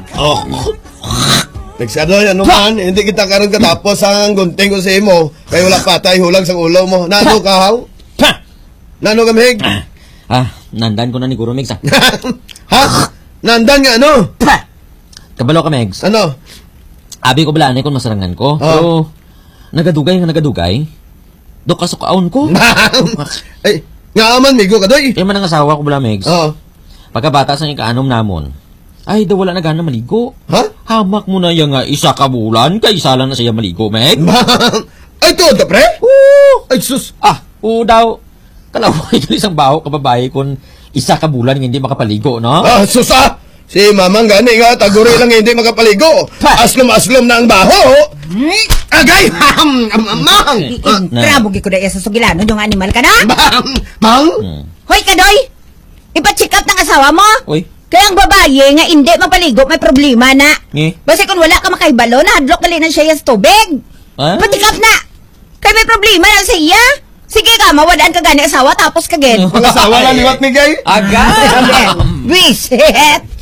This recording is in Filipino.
Oh. Nagsadoy, ano man, hindi kita karon katapos ang gunting ko sa imo. Kaya wala patay, hulag sa ulo mo. Nano ka, haw? Nano ka, Meg? Nandan ko na ni Guro Megs, Ha? Nandan nga, ano? Kabalo ka, Megs. Ano? Abi ko balaan kung masarangan ko. Pero, nagadugay. Do ka sa kaon ko. Ay, nga aman, migo ka doy. Kaya man ang asawa ko bala, Megs. Oo. Pagkabata sa ikaanom namon, ay, daw wala na gana maligo. Ha? Hamak mo na yung isa ka bulan, kaya isa lang na siya maligo, Meg. Ay, to, da, pre? Oo. Ay, sus. Oo daw. Kalaway ko isang baho kababae kung isa ka bulan hindi makapaligo, no? Sus, Si mamang gani nga, taguri lang hindi makapaligo. Aslom-aslom na ang baho. Agay! Mang! Trabugi ko dahil sa sugilano yung animal ka na? Mang? Hoy, Kadoy! Ipa-check up ng asawa mo? Uy. Kaya ang babae nga hindi mapaligo, may problema na. Basta kung wala ka makaibalo, nahadlok dali na siya sa tubig. Pa-check up na! Kaya may problema na siya. Sige ka, mawadaan ka gani asawa tapos kagin. Ang asawa na liwat ni Gay? Agad! Wisit!